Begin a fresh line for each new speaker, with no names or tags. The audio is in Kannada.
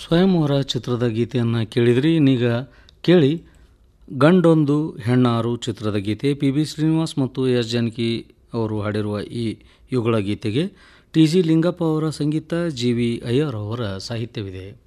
ಸ್ವಯಂವರ ಚಿತ್ರದ ಗೀತೆಯನ್ನು ಕೇಳಿದ್ರಿ. ಇನ್ನೀಗ ಕೇಳಿ ಗಂಡೊಂದು ಹೆಣ್ಣಾರು ಚಿತ್ರದ ಗೀತೆ. ಪಿ ಬಿ ಶ್ರೀನಿವಾಸ್ ಮತ್ತು ಎಸ್ ಜಾನಕಿ ಅವರು ಹಾಡಿರುವ ಈ ಯುಗಳ ಗೀತೆಗೆ ಟಿ ಜಿ ಲಿಂಗಪ್ಪ ಅವರ ಸಂಗೀತ, ಜಿ ವಿ ಅಯ್ಯರ್ ಅವರ ಸಾಹಿತ್ಯವಿದೆ.